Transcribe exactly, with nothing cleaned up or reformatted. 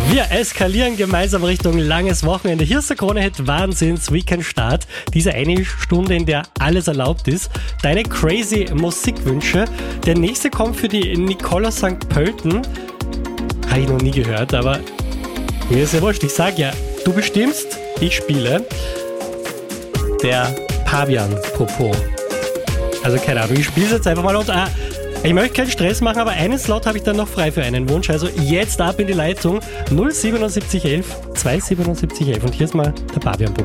Wir eskalieren gemeinsam Richtung langes Wochenende. Hier ist der Krone-Hit Wahnsinns-Weekend-Start. Diese eine Stunde, in der alles erlaubt ist. Deine crazy Musikwünsche. Der nächste kommt für die Nicola Sankt Pölten. Habe ich noch nie gehört, aber mir ist ja wurscht. Ich sag ja, du bestimmst, ich spiele. Der Pavian-Propos. Also keine Ahnung, ich spiele es jetzt einfach mal und ah, ich möchte keinen Stress machen, aber einen Slot habe ich dann noch frei für einen Wunsch. Also jetzt ab in die Leitung null sieben sieben eins elf zwei sieben sieben elf und hier ist mal der Pavian-Propos.